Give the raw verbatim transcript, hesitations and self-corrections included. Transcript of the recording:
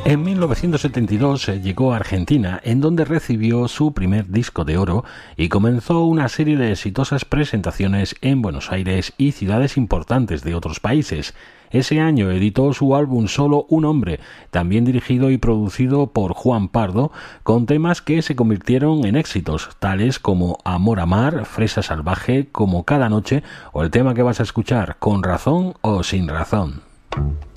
En mil novecientos setenta y dos llegó a Argentina, en donde recibió su primer disco de oro y comenzó una serie de exitosas presentaciones en Buenos Aires y ciudades importantes de otros países. Ese año editó su álbum Solo un hombre, también dirigido y producido por Juan Pardo, con temas que se convirtieron en éxitos, tales como Amor a Mar, Fresa Salvaje, Como cada noche o el tema que vas a escuchar, Con razón o sin razón.